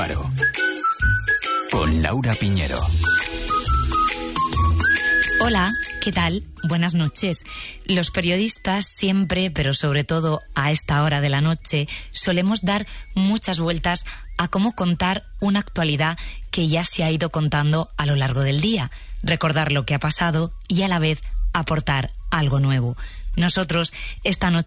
Faro. Con Laura Piñero. Hola, ¿qué tal? Buenas noches. Los periodistas siempre, pero sobre todo a esta hora de la noche, solemos dar muchas vueltas a cómo contar una actualidad que ya se ha ido contando a lo largo del día, recordar lo que ha pasado y a la vez aportar algo nuevo. Nosotros esta noche